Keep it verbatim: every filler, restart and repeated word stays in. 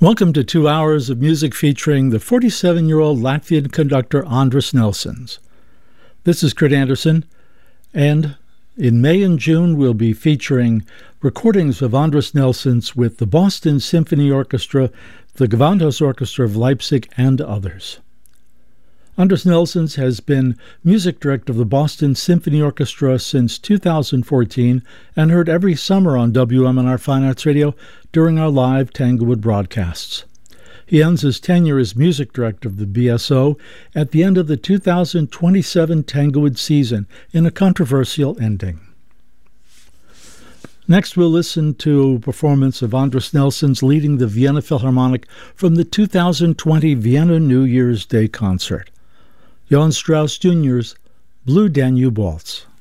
Welcome to two hours of music featuring the forty-seven-year-old Latvian conductor Andris Nelsons. This is Kurt Anderson, and in May and June we'll be featuring recordings of Andris Nelsons with the Boston Symphony Orchestra, the Gewandhaus Orchestra of Leipzig, and others. Andris Nelsons has been music director of the Boston Symphony Orchestra since two thousand fourteen and heard every summer on W M N R Fine Arts Radio during our live Tanglewood broadcasts. He ends his tenure as music director of the B S O at the end of the two thousand twenty-seven Tanglewood season in a controversial ending. Next, we'll listen to a performance of Andris Nelsons leading the Vienna Philharmonic from the two thousand twenty Vienna New Year's Day concert. Johann Strauss Junior's Blue Danube Waltz.